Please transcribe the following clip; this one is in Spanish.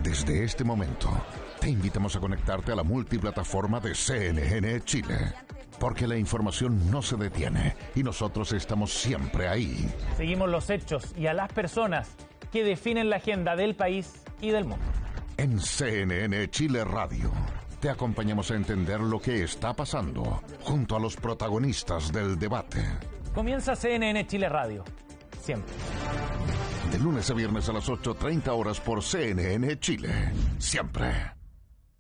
Desde este momento, te invitamos a conectarte a la multiplataforma de CNN Chile, porque la información no se detiene y nosotros estamos siempre ahí. Seguimos los hechos y a las personas que definen la agenda del país y del mundo. En CNN Chile Radio, te acompañamos a entender lo que está pasando junto a los protagonistas del debate. Comienza CNN Chile Radio. Siempre. De lunes a viernes a las 8:30 horas por CNN Chile. Siempre.